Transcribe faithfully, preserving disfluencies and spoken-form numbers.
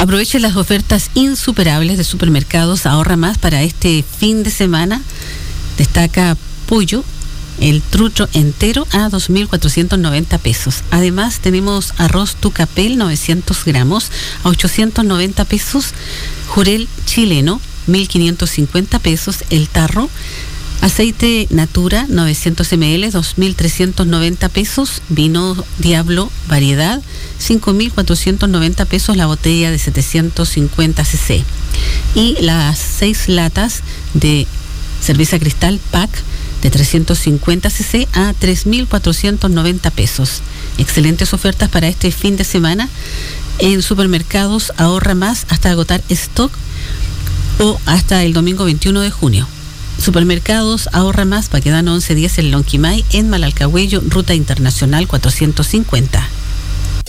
Aproveche las ofertas insuperables de Supermercados Ahorra Más para este fin de semana. Destaca pollo, el trucho entero a dos mil cuatrocientos noventa pesos. Además tenemos arroz tucapel novecientos gramos a ochocientos noventa pesos. Jurel chileno mil quinientos cincuenta pesos el tarro. Aceite Natura novecientos mililitros, dos mil trescientos noventa pesos. Vino Diablo variedad, cinco mil cuatrocientos noventa pesos la botella de setecientos cincuenta centilitros. Y las seis latas de cerveza Cristal Pack de trescientos cincuenta centilitros a tres mil cuatrocientos noventa pesos. Excelentes ofertas para este fin de semana en Supermercados Ahorra Más hasta agotar stock o hasta el domingo veintiuno de junio. Supermercados Ahorra Más, Baquedano once diez en Lonquimay, en Malalcahuello, Ruta Internacional cuatrocientos cincuenta.